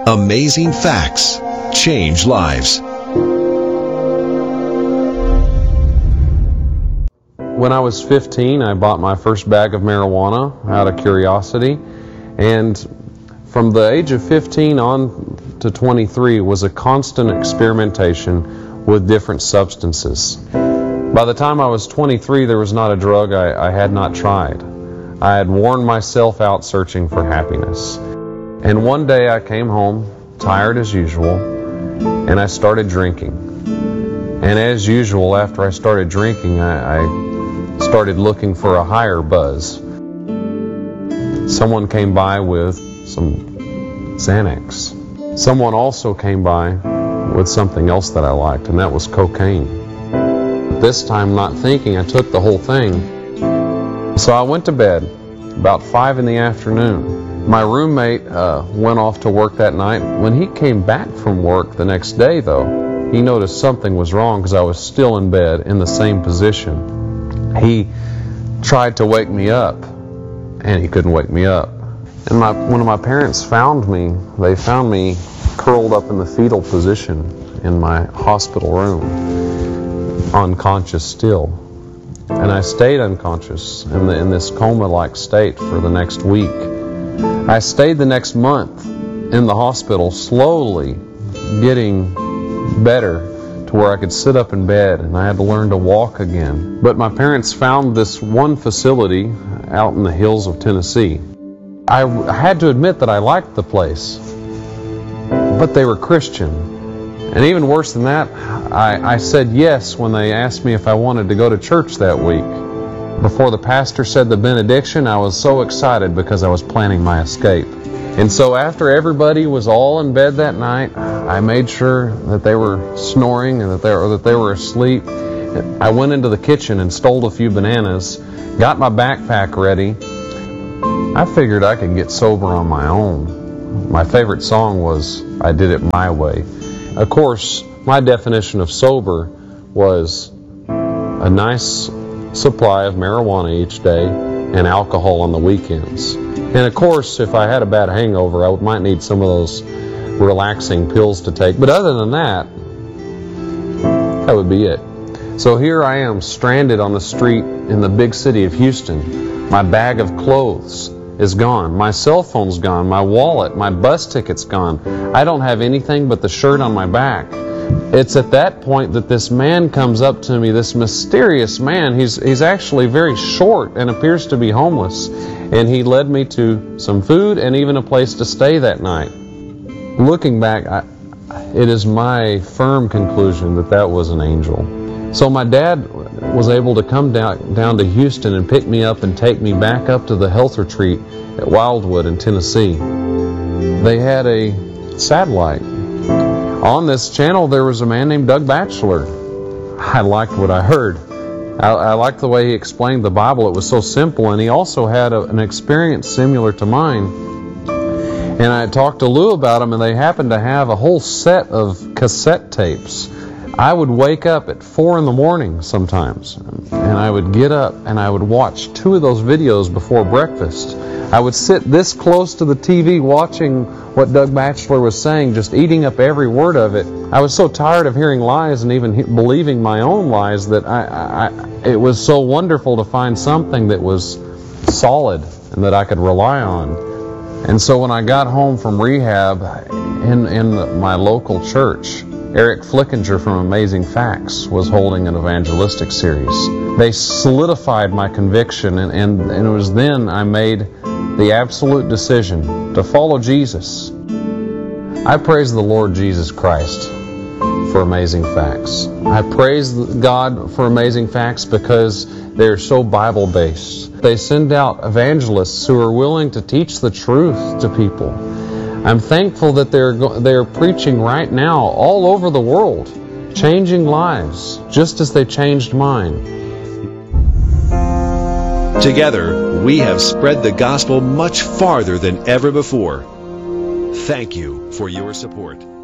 Amazing facts change lives. When I was 15, I bought my first bag of marijuana out of curiosity, and from the age of 15 on to 23 was a constant experimentation with different substances. By the time I was 23, there was not a drug I had not tried. I had worn myself out searching for happiness. And one day I came home, tired as usual, and I started drinking. And as usual, after I started drinking, I started looking for a higher buzz. Someone came by with some Xanax. Someone also came by with something else that I liked, and that was cocaine. This time, not thinking, I took the whole thing. So I went to bed about 5 in the afternoon. My roommate went off to work that night. When he came back from work the next day, though, he noticed something was wrong because I was still in bed in the same position. He tried to wake me up, and he couldn't wake me up. And when my parents found me, they found me curled up in the fetal position in my hospital room, unconscious still. And I stayed unconscious in this coma-like state for the next week. I stayed the next month in the hospital, slowly getting better to where I could sit up in bed, and I had to learn to walk again. But my parents found this one facility out in the hills of Tennessee. I had to admit that I liked the place, but they were Christian. And even worse than that, I said yes when they asked me if I wanted to go to church that week. Before the pastor said the benediction, I was so excited because I was planning my escape. And so after everybody was all in bed that night, I made sure that they were snoring and that they were asleep. I went into the kitchen and stole a few bananas, got my backpack ready. I figured I could get sober on my own. My favorite song was I Did It My Way. Of course, my definition of sober was a nice supply of marijuana each day and alcohol on the weekends. And of course, if I had a bad hangover, I might need some of those relaxing pills to take. But other than that would be it. So here I am, stranded on the street in the big city of Houston. My bag of clothes is gone. My cell phone's gone. My wallet, my bus ticket's gone. I don't have anything but the shirt on my back. It's at that point that this man comes up to me, this mysterious man. He's actually very short and appears to be homeless. And he led me to some food and even a place to stay that night. Looking back, it is my firm conclusion that that was an angel. So my dad was able to come down to Houston and pick me up and take me back up to the health retreat at Wildwood in Tennessee. They had a satellite. On this channel there was a man named Doug Batchelor. I liked what I heard. I liked the way he explained the Bible. It was so simple, and he also had an experience similar to mine. And I talked to Lou about him, and they happened to have a whole set of cassette tapes. I would wake up at 4 in the morning sometimes, and I would get up and I would watch 2 of those videos before breakfast. I would sit this close to the TV watching what Doug Batchelor was saying, just eating up every word of it. I was so tired of hearing lies and even believing my own lies that it was so wonderful to find something that was solid and that I could rely on. And so when I got home from rehab in my local church, Eric Flickinger from Amazing Facts was holding an evangelistic series. They solidified my conviction, and it was then I made the absolute decision to follow Jesus. I praise the Lord Jesus Christ for Amazing Facts. I praise God for Amazing Facts because they're so Bible-based. They send out evangelists who are willing to teach the truth to people. I'm thankful that they're preaching right now all over the world, changing lives, just as they changed mine. Together, we have spread the gospel much farther than ever before. Thank you for your support.